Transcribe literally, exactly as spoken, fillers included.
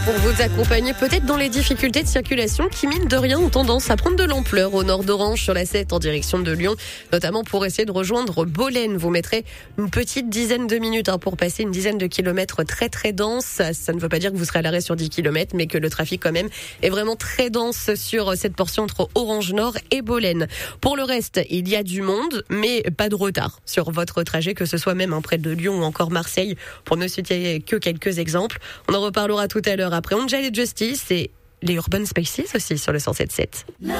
Pour vous accompagner peut-être dans les difficultés de circulation qui, mine de rien, ont tendance à prendre de l'ampleur au nord d'Orange sur la sept en direction de Lyon, notamment pour essayer de rejoindre Bolène. Vous mettrez une petite dizaine de minutes hein, pour passer une dizaine de kilomètres très très denses. Ça, ça ne veut pas dire que vous serez à l'arrêt sur dix kilomètres, mais que le trafic quand même est vraiment très dense sur cette portion entre Orange Nord et Bolène. Pour le reste, il y a du monde, mais pas de retard sur votre trajet, que ce soit même hein, près de Lyon ou encore Marseille, pour ne citer que quelques exemples. On en reparlera tout à l'heure après Angel et Justice et les Urban Spaces aussi sur le cent sept sept.